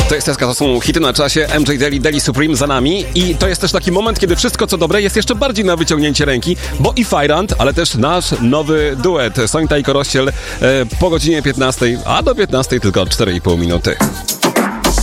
To jest to są hity na czasie, MJ Daily, Daily Supreme za nami i to jest też taki moment, kiedy wszystko co dobre jest jeszcze bardziej na wyciągnięcie ręki, bo i Fajrant, ale też nasz nowy duet Sonita i Korościel po godzinie 15, a do 15 tylko 4,5 minuty.